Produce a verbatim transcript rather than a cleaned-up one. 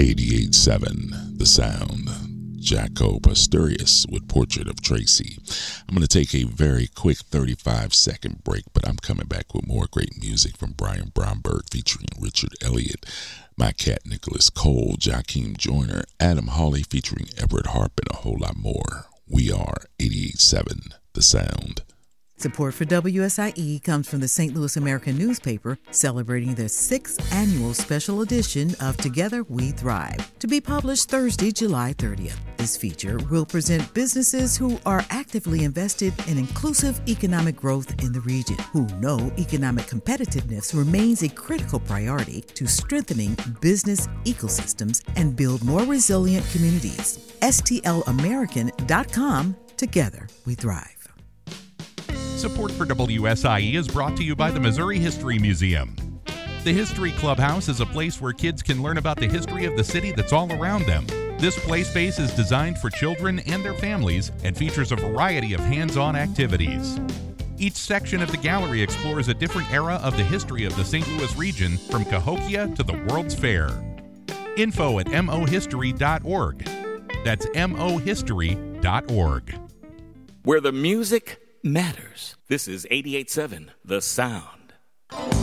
eighty-eight seven The Sound. Jaco Pastorius with Portrait of Tracy. I'm going to take a very quick thirty-five second break, but I'm coming back with more great music from Brian Bromberg featuring Richard Elliott, My Cat Nicholas Cole, Joaquin Joyner, Adam Hawley featuring Everett Harp, and a whole lot more. We are eighty-eight seven The Sound. Support for W S I E comes from the Saint Louis American newspaper, celebrating their sixth annual special edition of Together We Thrive, to be published Thursday, July thirtieth. This feature will present businesses who are actively invested in inclusive economic growth in the region, who know economic competitiveness remains a critical priority to strengthening business ecosystems and build more resilient communities. S T L American dot com. Together We Thrive. Support for W S I E is brought to you by the Missouri History Museum. The History Clubhouse is a place where kids can learn about the history of the city that's all around them. This play space is designed for children and their families and features a variety of hands-on activities. Each section of the gallery explores a different era of the history of the Saint Louis region, from Cahokia to the World's Fair. Info at m o history dot org. That's m o history dot org. Where the music matters. This is eighty-eight seven The Sound.